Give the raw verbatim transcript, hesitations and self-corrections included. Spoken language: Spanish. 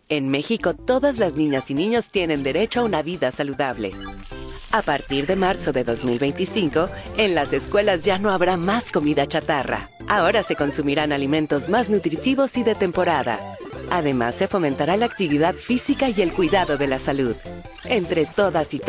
En México, todas las niñas y niños tienen derecho a una vida saludable. A partir de marzo de dos mil veinticinco, en las escuelas ya no habrá más comida chatarra. Ahora se consumirán alimentos más nutritivos y de temporada. Además, se fomentará la actividad física y el cuidado de la salud. Entre todas y